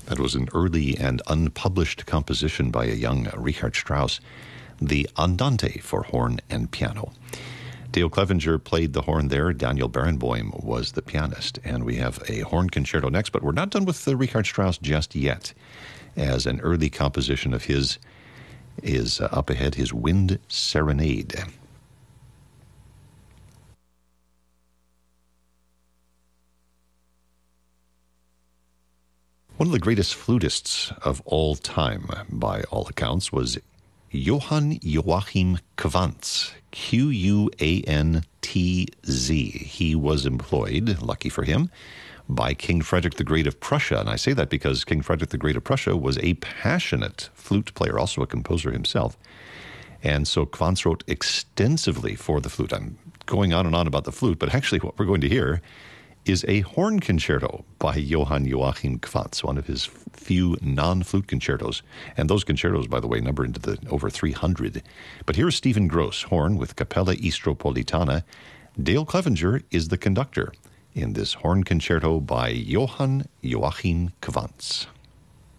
That was an early and unpublished composition by a young Richard Strauss, the Andante for horn and piano. Dale Clevenger played the horn there. Daniel Barenboim was the pianist. And we have a horn concerto next, but we're not done with Richard Strauss just yet, as an early composition of his is up ahead, his Wind Serenade. One of the greatest flutists of all time, by all accounts, was Johann Joachim Quantz, Quantz. He was employed, lucky for him, by King Frederick the Great of Prussia. And I say that because King Frederick the Great of Prussia was a passionate flute player, also a composer himself. And so Quantz wrote extensively for the flute. I'm going on and on about the flute, but actually what we're going to hear is a horn concerto by Johann Joachim Quantz, one of his few non-flute concertos. And those concertos, by the way, number into the over 300. But here's Stephen Gross, horn with Capella Istropolitana. Dale Clevenger is the conductor in this horn concerto by Johann Joachim Quantz.